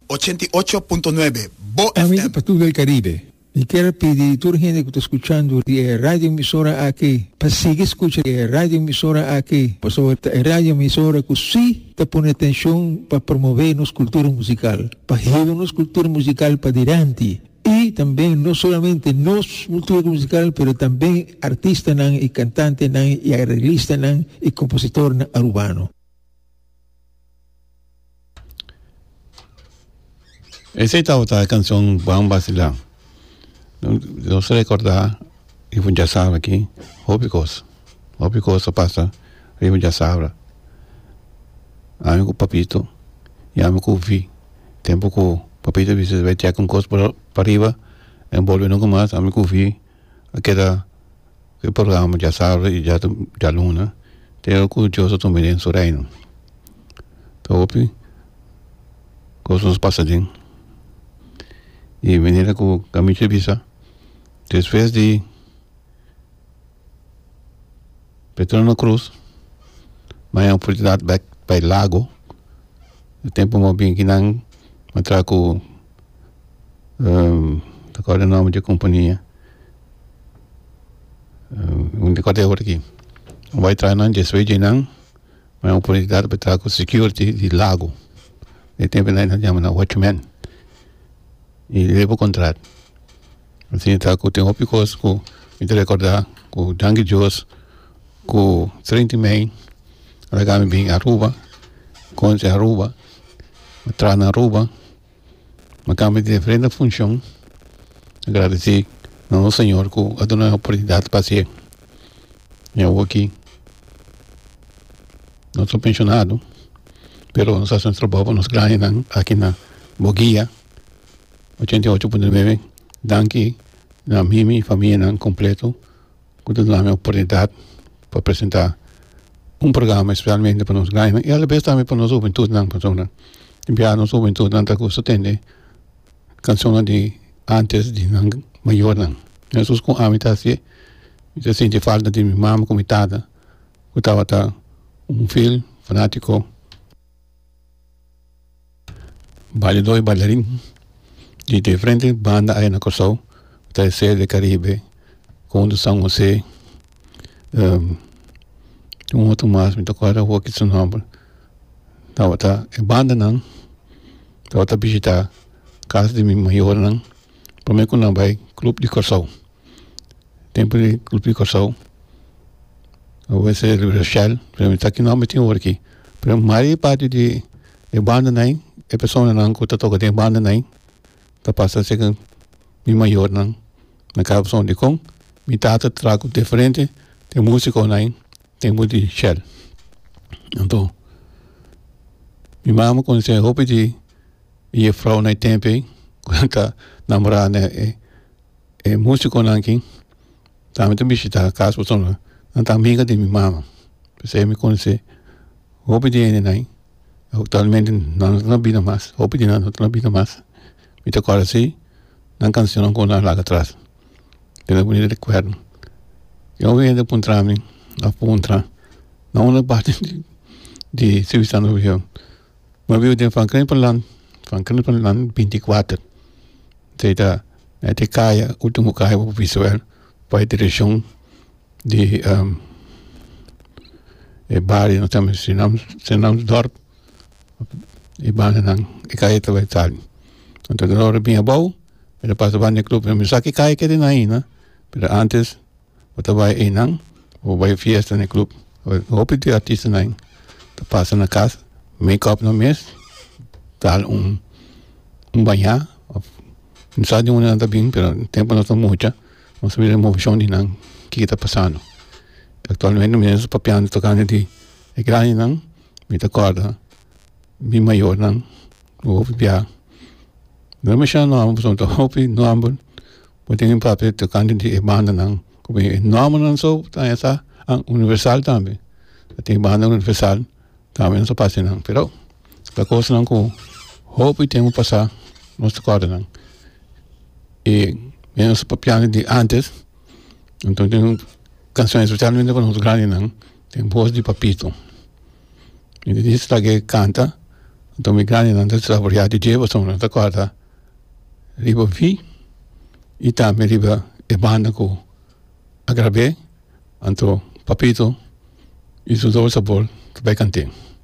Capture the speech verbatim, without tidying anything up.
ochenta y ocho punto nueve, Bo Amigo F M. para todo el Caribe. Y quiero pedir a toda la gente que está escuchando la radio emisora aquí, para seguir escuchando la radio emisora aquí, pues sobre la radio emisora que sí te pone atención para promover nuestra cultura musical, para llevar nuestra cultura musical para adelante. Y también no solamente nuestra cultura musical, pero también artistas y cantantes y arreglistas y compositores urbanos. Esa es otra canción Juan Basilán. No se recordar, y ya sabe aquí, óbicos, óbicos pasa, y ya sabe. Amigo papito, y amigo vi, tempo que papito dice, vai ter com coisa para arriba, envolve nunca mais, amigo vi, aquela, que programa já sabe, e já, já luna, tem o curioso também em seu reino. Então, coisas passadinhas. E menina com caminho de visa, desfez de Petrona Cruz, mas a oportunidade back para o lago, o tempo muito bem que não, mas trago com, agora o nome de companhia, um de cada hora aqui, vai trazer não desfez de não, mas a oportunidade para trago security de lago, o tempo não é chamado watchman. E leva o contrato. Assim, tá, com o tempo picoso, com me recordar, com o Dangue Jos, com o trinta May, a gama bem Aruba, com a Aruba, a tra na Aruba, uma cama de diferente função. Agradecer ao Senhor que a dona oportunidade para ser. Eu aqui, não sou pensionado, mas nós estamos trabalhando nos grandes aqui na Boguia. ochenta y ocho punto nueve, danke na minha família não completo, que nos dá a oportunidade para apresentar um programa especialmente para nós ganhar e às vezes também para nós juventude não pessoa, enviar nós juventude não tá custa tende canções de antes de não maior não, Jesus com a mitad se se sente falta de minha mãe comitada, que estava tá um filho fanático, bailador e bailarino de diferentes bandas aí na Corsol, Terceiro de Caribe, Conde São José, um, um outro mais, me tocou a rua que se nome, estava tá, é banda não, estava tá visitar casa de minha maior não, para mim que não vai, Clube de Corsol, tempo de Clube de Corsol, eu vou ser Rochelle, para mim está aqui não, mas tem hora aqui, para a maioria parte de, de banda não, é pessoa não, que está tocando banda não, tá passa a ser mi maior não na cabeça de com mi tata trago diferente tem música não tem muito de shell então mi mama conhece roupa de e frau na tempo quando tá namorada é é música não aqui também tem bicho tá casa pessoa não tá amiga de mi mama você me conhece roupa de ele não atualmente não não vida mais roupa de não não vida mais me tocou assim, na canção com a larga atrás. Pela bonita de cuerno. Eu venho de Puntrame, a Puntra, na uma parte de, de serviço no Rio. Mas eu tenho fancrem para lá, fancrem para lá vinte e quatro. Seita, é de caia, último caia para o visual, para a direção de um, e bari, nós temos, se não, se não dorme, e bari não, e caia também sabe. Então, a hora bem bom, ele passa para o clube, mas só que cai que não é, né? Mas antes, eu vai aí não, ou vai festa no clube, ou de artista não, passa na casa, make-up no mês, dá um um banhar, não sabe onde anda bem, mas o tempo não está muito, não sabe a moção de não, que está passando. Atualmente, mesmo papiando, tocando de é grande não, me acorda, me maior não, ou viajar. Não me chama não, pessoal, tô hopi não amo, porque tem um papel tocando de banda não, como é normal não sou, tá essa universal também, tem banda universal, também não só passa não, pero a coisa não com hopi tem um passar, não se acorda não, e menos papiando de antes, então tem canções especialmente para os grandes não, tem voz de papito, e diz que canta, Então, me grande não está trabalhando de jeito, não está corta. Riba vi, e também riba e banda com agrave, então papito, isso dá o sabor que vai cantar.